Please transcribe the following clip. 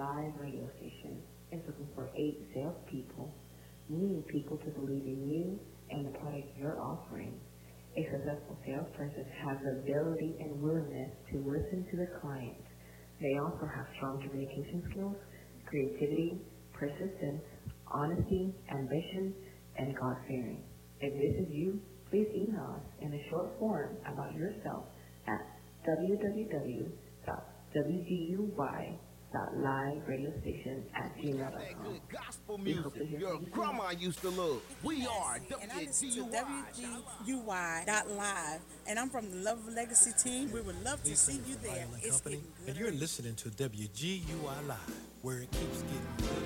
Live radio station is looking for 8 salespeople. You need people to believe in you and the product you're offering. A successful salesperson has the ability and willingness to listen to the client. They also have strong communication skills, creativity, persistence, honesty, ambition, and God-fearing. If this is you, please email us in a short form about yourself at www.liveradiostation@gmail.com. Gospel We hope to music hear your from you soon. grandma used to love. We are And I listen to WGUI. WGUY.live, and I'm from the Love Legacy team. We would love to see you there. Island It's Company, getting and gooder. you're listening to WGUI Live, where it keeps getting good.